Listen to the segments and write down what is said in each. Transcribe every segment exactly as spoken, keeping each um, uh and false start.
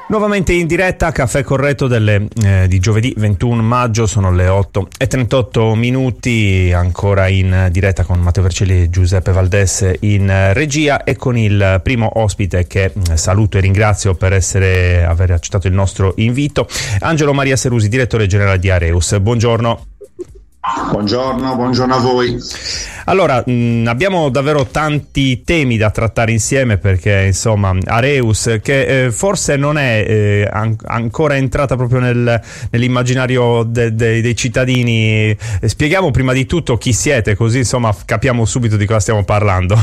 Nuovamente in diretta Caffè Corretto delle, eh, di giovedì ventuno maggio, sono le otto e trentotto minuti, ancora in diretta con Matteo Vercelli e Giuseppe Valdés in regia, e con il primo ospite che saluto e ringrazio per essere aver accettato il nostro invito, Angelo Maria Serusi, direttore generale di Areus. Buongiorno. Buongiorno, buongiorno a voi. Allora, mh, abbiamo davvero tanti temi da trattare insieme, perché insomma Areus, che eh, forse non è eh, an- ancora entrata proprio nel, nell'immaginario de- de- dei cittadini, eh, spieghiamo prima di tutto chi siete, così insomma capiamo subito di cosa stiamo parlando.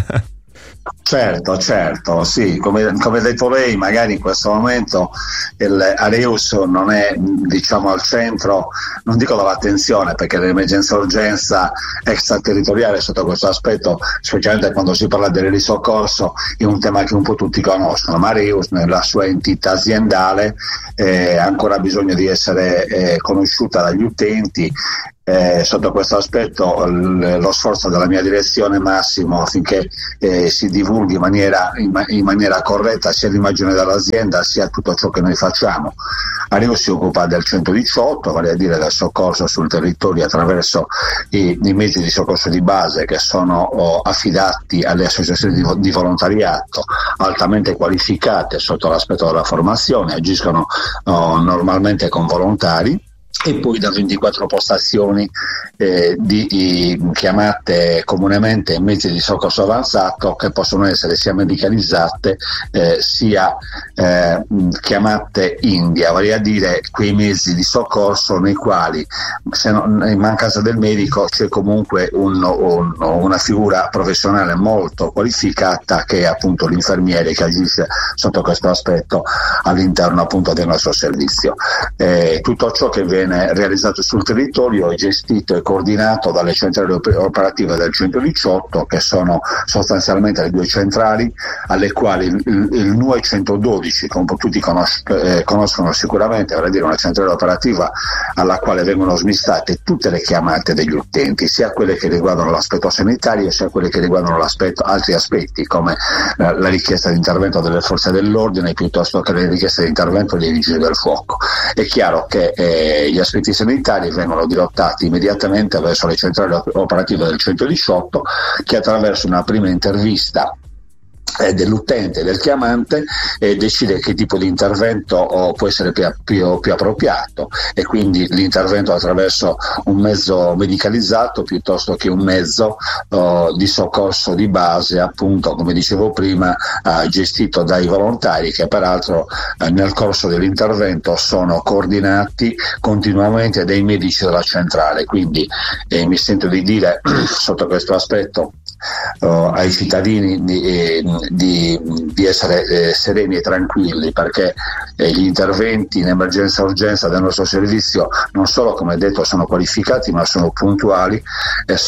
Certo, certo, sì, come, come detto lei, magari in questo momento il Areus non è, diciamo, al centro, non dico dell'attenzione, perché l'emergenza urgenza extraterritoriale sotto questo aspetto, specialmente quando si parla del soccorso, è un tema che un po' tutti conoscono, ma Areus nella sua entità aziendale eh, ha ancora bisogno di essere eh, conosciuta dagli utenti. Eh, sotto questo aspetto l- lo sforzo della mia direzione è massimo affinché eh, si divulghi in maniera, in, ma- in maniera corretta sia l'immagine dell'azienda sia tutto ciò che noi facciamo. Areus si occupa del centodiciotto, vale a dire del soccorso sul territorio attraverso i, i mezzi di soccorso di base che sono oh, affidati alle associazioni di, vo- di volontariato altamente qualificate sotto l'aspetto della formazione, agiscono oh, normalmente con volontari, e poi da ventiquattro postazioni eh, di, di chiamate comunemente mezzi di soccorso avanzato, che possono essere sia medicalizzate eh, sia eh, chiamate India, vale a dire quei mezzi di soccorso nei quali, se non, in mancanza del medico, c'è comunque un, un, una figura professionale molto qualificata, che è appunto l'infermiere, che agisce sotto questo aspetto all'interno appunto del nostro servizio. Eh, tutto ciò che viene realizzato sul territorio è gestito e coordinato dalle centrali operative del centodiciotto, che sono sostanzialmente le due centrali alle quali il, il N U E centododici, come tutti conos- eh, conoscono sicuramente, vale a dire una centrale operativa alla quale vengono smistate tutte le chiamate degli utenti, sia quelle che riguardano l'aspetto sanitario sia quelle che riguardano l'aspetto, altri aspetti come la, la richiesta di intervento delle forze dell'ordine piuttosto che le richieste di intervento dei vigili del fuoco. È chiaro che eh, gli aspetti sanitari vengono dirottati immediatamente verso le centrali operative del centodiciotto, che attraverso una prima intervista eh, dell'utente e del chiamante eh, decide che tipo di intervento oh, può essere più, più, più appropriato, e quindi l'intervento attraverso un mezzo medicalizzato piuttosto che un mezzo oh, di soccorso di base, appunto come dicevo prima, eh, gestito dai volontari, che peraltro eh, nel corso dell'intervento sono coordinati continuamente dai medici della centrale. Quindi eh, mi sento di dire sotto questo aspetto Uh, ai cittadini di, eh, di, di essere eh, sereni e tranquilli, perché eh, gli interventi in emergenza urgenza del nostro servizio non solo, come detto, sono qualificati, ma sono puntuali e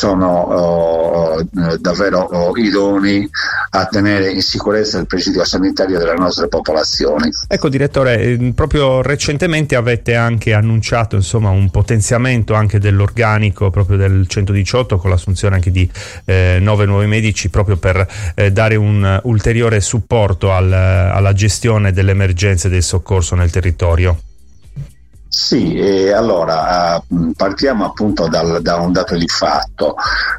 sono uh, davvero uh, idonei a tenere in sicurezza il presidio sanitario delle nostre popolazioni. Ecco, direttore, proprio recentemente avete anche annunciato insomma un potenziamento anche dell'organico proprio del centodiciotto, con l'assunzione anche di eh, nove nuovi medici, proprio per eh, dare un ulteriore supporto al, alla gestione delle emergenze del soccorso nel territorio. Sì, e allora partiamo appunto dal, da un dato di fatto.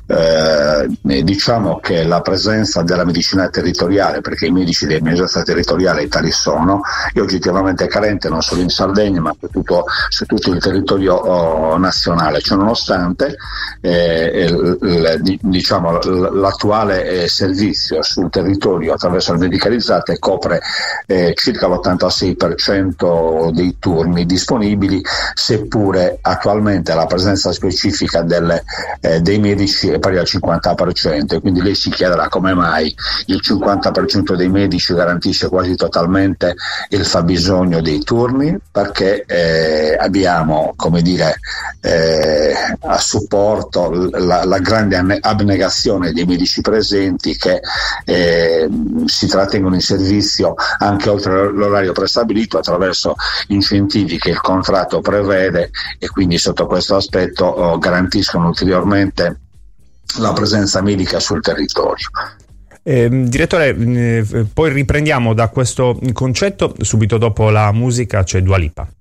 Eh, diciamo che la presenza della medicina territoriale, perché i medici di emergenza territoriale tali sono, è oggettivamente carente non solo in Sardegna ma su tutto, su tutto il territorio oh, nazionale. Cioè, nonostante eh, il, il, diciamo, l'attuale eh, servizio sul territorio attraverso le medicalizzate copre eh, circa l'ottantasei per cento dei turni disponibili, seppure attualmente la presenza specifica delle, eh, dei medici è pari al cinquanta per cento, e quindi lei si chiederà come mai il cinquanta per cento dei medici garantisce quasi totalmente il fabbisogno dei turni, perché eh, abbiamo, come dire, eh, a supporto la, la grande abnegazione dei medici presenti, che eh, si trattengono in servizio anche oltre l'orario prestabilito attraverso incentivi che il contratto prevede, e quindi sotto questo aspetto oh, garantiscono ulteriormente la presenza medica sul territorio. Eh, direttore, eh, poi riprendiamo da questo concetto, subito dopo la musica c'è Dua Lipa.